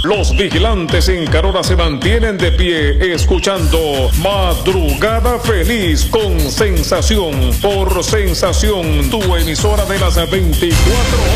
Los vigilantes en Carora se mantienen de pie escuchando Madrugada Feliz con Sensación por Sensación, tu emisora de las 24 horas.